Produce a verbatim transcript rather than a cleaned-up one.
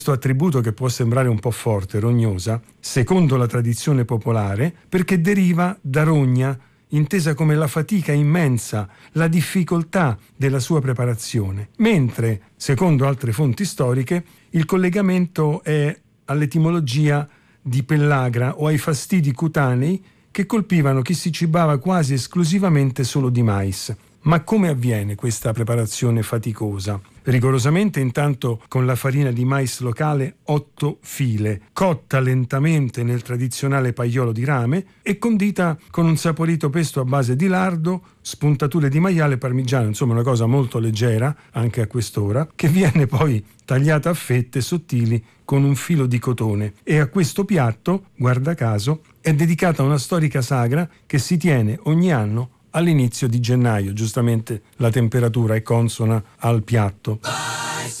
questo attributo che può sembrare un po' forte, rognosa, secondo la tradizione popolare, perché deriva da rogna, intesa come la fatica immensa, la difficoltà della sua preparazione, mentre, secondo altre fonti storiche, il collegamento è all'etimologia di pellagra o ai fastidi cutanei che colpivano chi si cibava quasi esclusivamente solo di mais. Ma come avviene questa preparazione faticosa? Rigorosamente intanto con la farina di mais locale otto file, cotta lentamente nel tradizionale paiolo di rame e condita con un saporito pesto a base di lardo, spuntature di maiale parmigiano, insomma una cosa molto leggera anche a quest'ora, che viene poi tagliata a fette sottili con un filo di cotone. E a questo piatto, guarda caso, è dedicata una storica sagra che si tiene ogni anno all'inizio di gennaio. Giustamente la temperatura è consona al piatto.